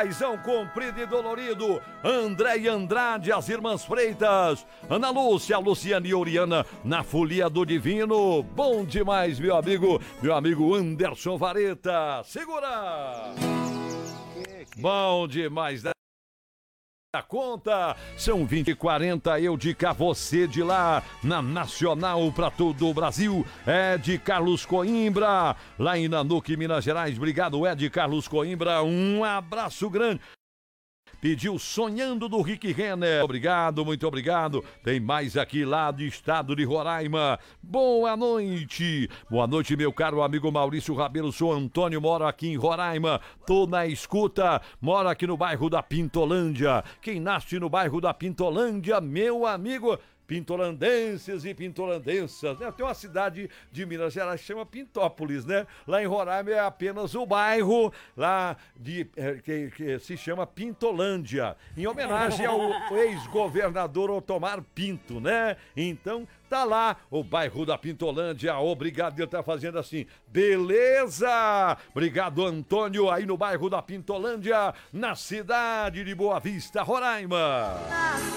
Paizão comprido e dolorido, André e Andrade, as irmãs Freitas, Ana Lúcia, Luciane e Oriana, na Folia do Divino. Bom demais, meu amigo Anderson Vareta. Segura! Bom demais, né? A conta, são 20h40, eu de cá, você de lá, na Nacional para todo o Brasil, é de Carlos Coimbra, lá em Nanuque, Minas Gerais. Obrigado, é de Carlos Coimbra, um abraço grande. Pediu Sonhando do Rick Renner. Obrigado, muito obrigado. Tem mais aqui lá do estado de Roraima. Boa noite. Boa noite, meu caro amigo Maurício Rabelo. Sou Antônio, moro aqui em Roraima. Tô na escuta. Moro aqui no bairro da Pintolândia. Quem nasce no bairro da Pintolândia, meu amigo... Pintolandenses e pintolandensas, né? Tem uma cidade de Minas Gerais que chama Pintópolis, né? Lá em Roraima é apenas o bairro lá que se chama Pintolândia, em homenagem ao ex-governador Otomar Pinto, né? Então tá lá o bairro da Pintolândia. Obrigado, ele tá fazendo assim, beleza? Obrigado, Antônio, aí no bairro da Pintolândia, na cidade de Boa Vista, Roraima.